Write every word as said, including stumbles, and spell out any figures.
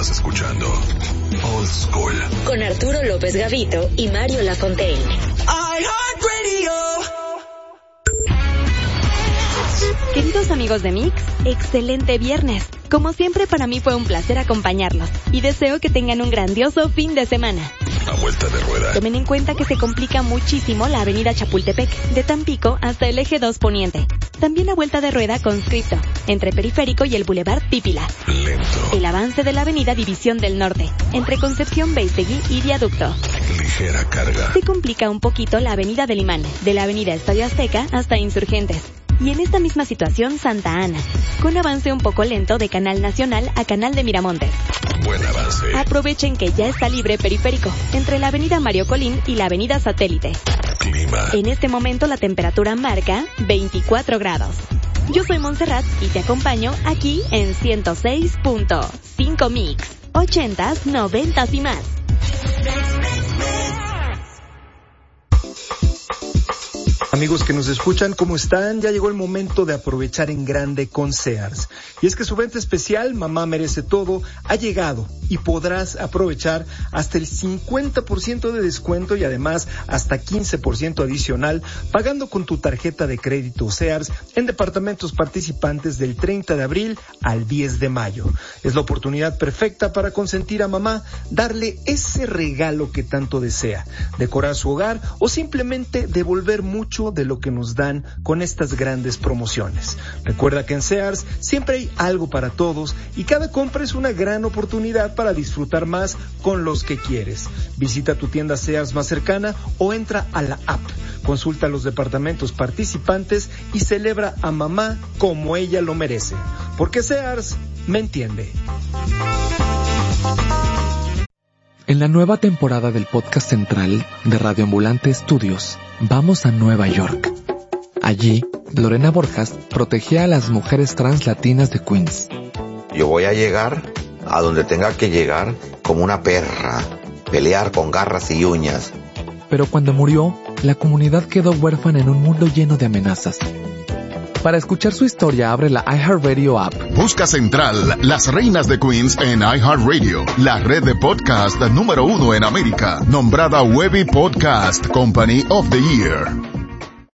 Estás escuchando Old School con Arturo López Gavito y Mario Lafontaine. iHeartRadio. Queridos amigos de Mix, excelente viernes. Como siempre, para mí fue un placer acompañarlos y deseo que tengan un grandioso fin de semana. A vuelta de rueda. Tomen en cuenta que se complica muchísimo la avenida Chapultepec, de Tampico hasta el eje dos Poniente. También a vuelta de rueda Conscripto, entre Periférico y el Boulevard Pípila. Lento. El avance de la avenida División del Norte, entre Concepción Beitegui y Viaducto. Ligera carga. Se complica un poquito la avenida del Imán, de la avenida Estadio Azteca hasta Insurgentes. Y en esta misma situación Santa Ana, con avance un poco lento de Canal Nacional a Canal de Miramontes. Buen avance. Aprovechen que ya está libre Periférico, entre la avenida Mario Colín y la avenida Satélite. Clima. En este momento la temperatura marca veinticuatro grados. Yo soy Montserrat y te acompaño aquí en ciento seis punto cinco Mix, ochentas, noventas y más. Amigos que nos escuchan, ¿cómo están? Ya llegó el momento de aprovechar en grande con Sears. Y es que su venta especial, Mamá Merece Todo, ha llegado y podrás aprovechar hasta el cincuenta por ciento de descuento y además hasta quince por ciento adicional pagando con tu tarjeta de crédito Sears en departamentos participantes del treinta de abril al diez de mayo. Es la oportunidad perfecta para consentir a mamá, darle ese regalo que tanto desea, decorar su hogar o simplemente devolver mucho de lo que nos dan con estas grandes promociones. Recuerda que en Sears siempre hay algo para todos y cada compra es una gran oportunidad para disfrutar más con los que quieres. Visita tu tienda Sears más cercana o entra a la app. Consulta los departamentos participantes y celebra a mamá como ella lo merece. Porque Sears me entiende. En la nueva temporada del podcast central de Radio Ambulante Studios, vamos a Nueva York. Allí, Lorena Borjas protegía a las mujeres trans latinas de Queens. Yo voy a llegar a donde tenga que llegar como una perra, pelear con garras y uñas. Pero cuando murió, la comunidad quedó huérfana en un mundo lleno de amenazas. Para escuchar su historia, abre la iHeartRadio app. Busca Central, las reinas de Queens en iHeartRadio, la red de podcast número uno en América, nombrada Webby Podcast Company of the Year.